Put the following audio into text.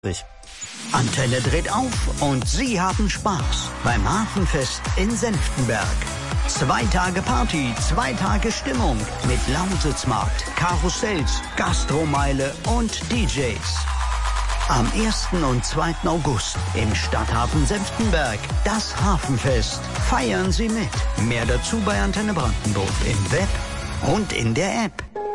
Antenne dreht auf und Sie haben Spaß beim Hafenfest in Senftenberg. 2 Tage Party, 2 Tage Stimmung mit Lausitz-Markt, Karussells, Gastromeile und DJs. Am 1. und 2. August im Stadthafen Senftenberg das Hafenfest. Feiern Sie mit. Mehr dazu bei Antenne Brandenburg im Web und in der App.